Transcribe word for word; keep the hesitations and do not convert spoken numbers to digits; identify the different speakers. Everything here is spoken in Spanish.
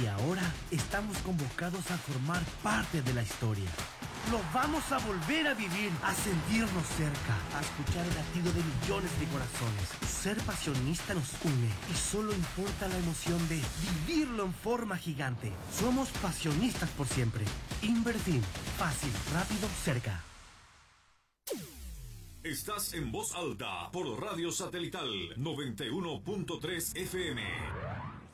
Speaker 1: Y ahora estamos convocados a formar parte de la historia. Lo vamos a volver a vivir, a sentirnos cerca, a escuchar el latido de millones de corazones. Ser pasionista nos une y solo importa la emoción de vivirlo en forma gigante. Somos pasionistas por siempre. Invertir. Fácil, rápido, cerca.
Speaker 2: Estás en voz alta por Radio Satelital noventa y uno punto tres F M.